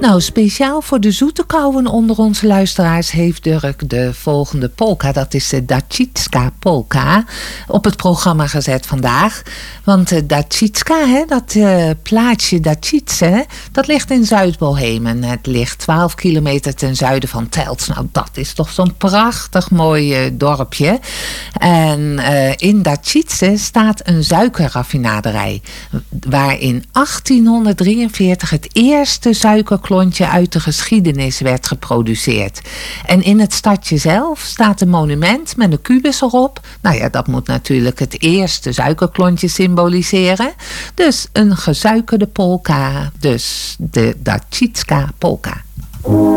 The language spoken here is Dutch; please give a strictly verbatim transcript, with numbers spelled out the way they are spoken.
Nou, speciaal voor de zoete kouwen onder onze luisteraars heeft Dirk de volgende polka, dat is de Dachitska polka, op het programma gezet vandaag. Want uh, Dachitska, hè, dat uh, plaatsje Dachice, dat ligt in Zuid-Bohemen. Het ligt twaalf kilometer ten zuiden van Telts. Nou, dat is toch zo'n prachtig mooi uh, dorpje. En uh, in Dachice staat een suikerraffinaderij, waar in achttienhonderddrieënveertig het eerste suikerklontje uit de geschiedenis werd geproduceerd. En in het stadje zelf staat een monument met een kubus erop. Nou ja, dat moet natuurlijk het eerste suikerklontje symboliseren. Dus een gesuikerde polka, dus de Dachitska polka.